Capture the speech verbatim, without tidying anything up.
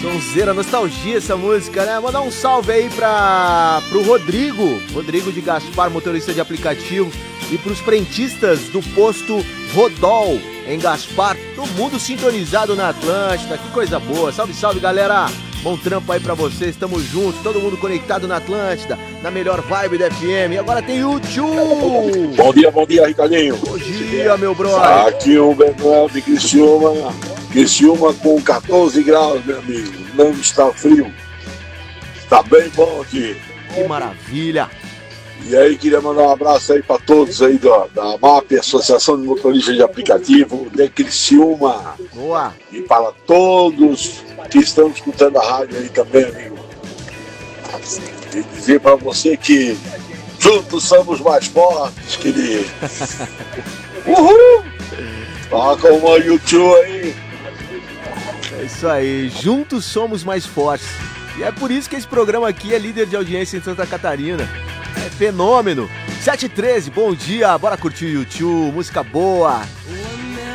Sonzeira, nostalgia essa música, né? Mandar um salve aí pra, pro Rodrigo, Rodrigo de Gaspar, motorista de aplicativo, e pros frentistas do posto Rodol, em Gaspar, todo mundo sintonizado na Atlântida, que coisa boa. Salve, salve, galera! Bom trampo aí pra vocês, tamo junto, todo mundo conectado na Atlântida, na melhor vibe da F M. E agora tem o YouTube! Bom dia, bom dia, Ricardinho. Bom dia, meu brother! Aqui o Benoel de Criciúma, Criciúma com catorze graus, meu amigo, não está frio, tá bem bom aqui. Que maravilha! E aí, queria mandar um abraço aí para todos aí da, da M A P, Associação de Motoristas de Aplicativo de Criciúma. Boa! E para todos que estão escutando a rádio aí também, amigo. E dizer para você que juntos somos mais fortes, querido. Uhul! Toca uma YouTube aí. É isso aí, juntos somos mais fortes. E é por isso que esse programa aqui é líder de audiência em Santa Catarina. É fenômeno. sete e treze, bom dia, bora curtir o YouTube, música boa.